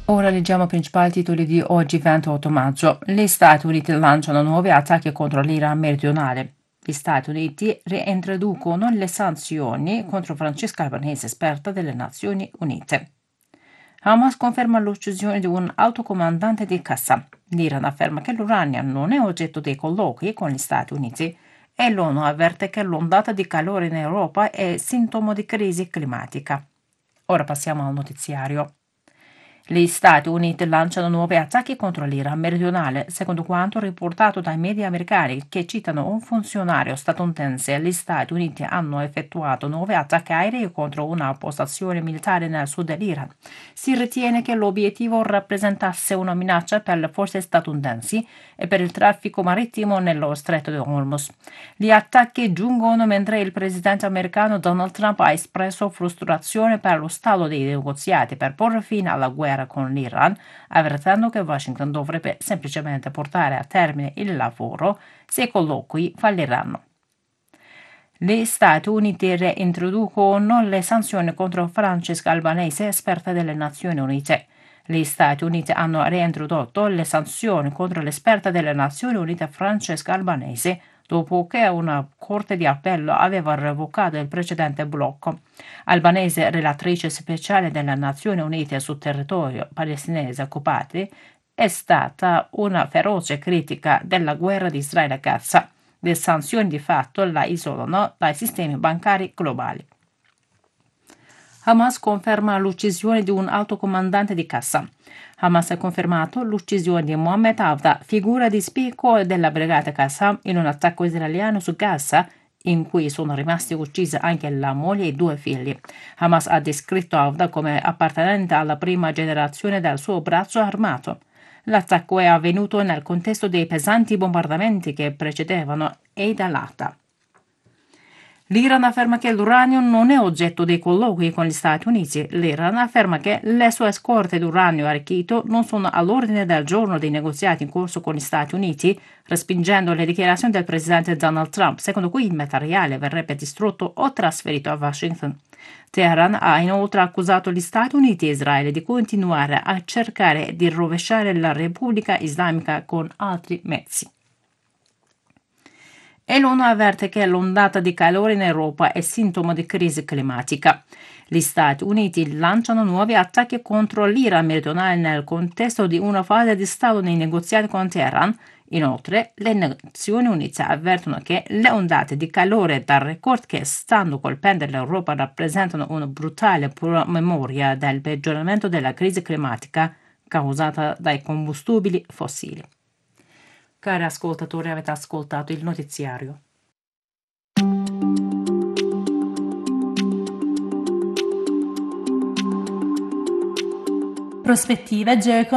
Ora leggiamo i principali titoli di oggi, 28 maggio. Gli Stati Uniti lanciano nuovi attacchi contro l'Iran meridionale. Gli Stati Uniti reintroducono le sanzioni contro Francesca Albanese, esperta delle Nazioni Unite. Hamas conferma l'uccisione di un alto comandante di Qassam. L'Iran afferma che l'uranio non è oggetto dei colloqui con gli Stati Uniti e l'ONU avverte che l'ondata di calore in Europa è sintomo di crisi climatica. Ora passiamo al notiziario. Gli Stati Uniti lanciano nuovi attacchi contro l'Iran meridionale, secondo quanto riportato dai media americani che citano un funzionario statunitense. Gli Stati Uniti hanno effettuato nuovi attacchi aerei contro una postazione militare nel sud dell'Iran. Si ritiene che l'obiettivo rappresentasse una minaccia per le forze statunitensi e per il traffico marittimo nello stretto di Hormuz. Gli attacchi giungono mentre il presidente americano Donald Trump ha espresso frustrazione per lo stallo dei negoziati per porre fine alla guerra con l'Iran, avvertendo che Washington dovrebbe semplicemente portare a termine il lavoro se i colloqui falliranno. Gli Stati Uniti reintroducono le sanzioni contro Francesca Albanese, esperta delle Nazioni Unite. Gli Stati Uniti hanno reintrodotto le sanzioni contro l'esperta delle Nazioni Unite Francesca Albanese dopo che una corte di appello aveva revocato il precedente blocco. Albanese, relatrice speciale delle Nazioni Unite sul territorio palestinese occupato, è stata una feroce critica della guerra di Israele a Gaza. Le sanzioni di fatto la isolano dai sistemi bancari globali. Hamas conferma l'uccisione di un alto comandante di Qassam. Hamas ha confermato l'uccisione di Mohammed Hafda, figura di spicco della brigata Qassam, in un attacco israeliano su Gaza, in cui sono rimasti uccisi anche la moglie e 2 figli. Hamas ha descritto Hafda come appartenente alla prima generazione del suo braccio armato. L'attacco è avvenuto nel contesto dei pesanti bombardamenti che precedevano Eid al-Adha. L'Iran afferma che l'uranio non è oggetto dei colloqui con gli Stati Uniti. L'Iran afferma che le sue scorte d'uranio arricchito non sono all'ordine del giorno dei negoziati in corso con gli Stati Uniti, respingendo le dichiarazioni del presidente Donald Trump, secondo cui il materiale verrebbe distrutto o trasferito a Washington. Teheran ha inoltre accusato gli Stati Uniti e Israele di continuare a cercare di rovesciare la Repubblica Islamica con altri mezzi. E l'ONU avverte che l'ondata di calore in Europa è sintomo di crisi climatica. Gli Stati Uniti lanciano nuovi attacchi contro l'Iran meridionale nel contesto di una fase di stallo nei negoziati con Teheran. Inoltre, le Nazioni Unite avvertono che le ondate di calore dal record che stanno colpendo l'Europa rappresentano una brutale memoria del peggioramento della crisi climatica causata dai combustibili fossili. Cari ascoltatori, avete ascoltato il notiziario. Prospettive